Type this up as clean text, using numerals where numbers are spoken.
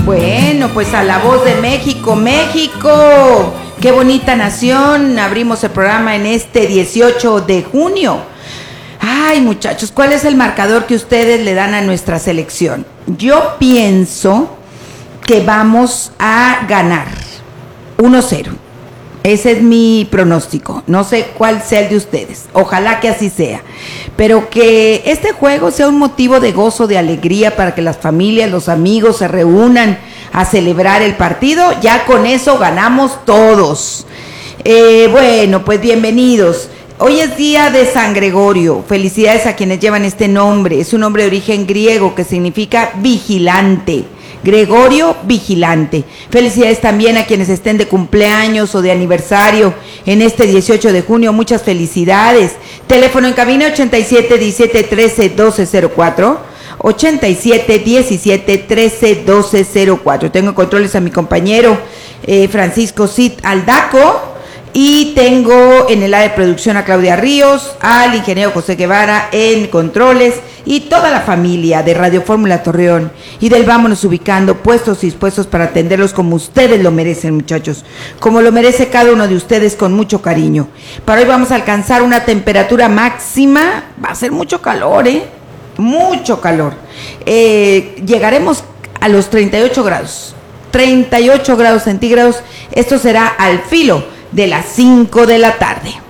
Bueno, pues a la voz de México, México, qué bonita nación. Abrimos el programa en este 18 de junio. Ay, muchachos, ¿cuál es el marcador que ustedes le dan a nuestra selección? Yo pienso que vamos a ganar 1-0. Ese es mi pronóstico. No sé cuál sea el de ustedes. Ojalá que así sea. Pero que este juego sea un motivo de gozo, de alegría para que las familias, los amigos se reúnan a celebrar el partido. Ya con eso ganamos todos. Bueno, pues bienvenidos. Hoy es día de San Gregorio. Felicidades a quienes llevan este nombre. Es un nombre de origen griego que significa vigilante. Gregorio Vigilante. Felicidades también a quienes estén de cumpleaños o de aniversario en este 18 de junio. Muchas felicidades. Teléfono en cabina 87 17 13 12 04. 87 17 13 12 04. Tengo controles a mi compañero Francisco Cid Aldaco. Y tengo en el área de producción a Claudia Ríos, al ingeniero José Guevara en controles y toda la familia de Radio Fórmula Torreón y del Vámonos Ubicando, puestos y dispuestos para atenderlos como ustedes lo merecen, muchachos, como lo merece cada uno de ustedes con mucho cariño. Para hoy vamos a alcanzar una temperatura máxima, va a ser mucho calor, mucho calor. Llegaremos a los 38 grados centígrados, esto será al filo de las 5 de la tarde.